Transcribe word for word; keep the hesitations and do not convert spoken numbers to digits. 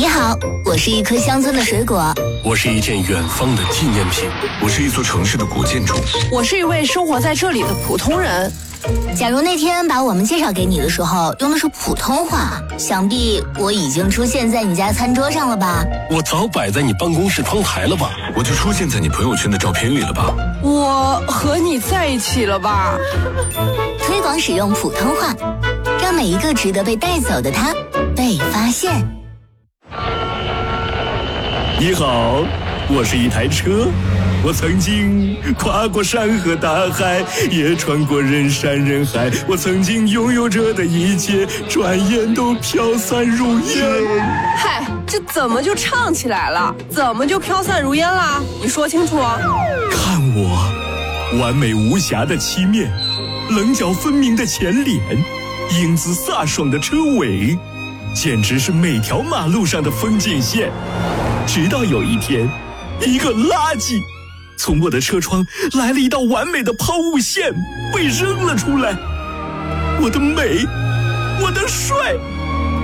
你好，我是一颗乡村的水果。 我是一件远方的纪念品。 我是一座城市的古建筑。 我是一位生活在这里的普通人。 假如那天把我们介绍给你的时候用的是普通话，想必我已经出现在你家餐桌上了吧？ 我早摆在你办公室窗台了吧？ 我就出现在你朋友圈的照片里了吧？ 我和你在一起了吧？ 推广使用普通话，让每一个值得被带走的他被发现。 你好，我是一台车，我曾经跨过山河大海，也穿过人山人海，我曾经拥有着的一切，转眼都飘散如烟。 嗨，这怎么就唱起来了？怎么就飘散如烟啦？你说清楚啊！ 看我，完美无瑕的漆面，棱角分明的前脸，英姿飒爽的车尾，简直是每条马路上的风景线。直到有一天，一个垃圾从我的车窗来了一道完美的抛物线，被扔了出来。我的美，我的帅，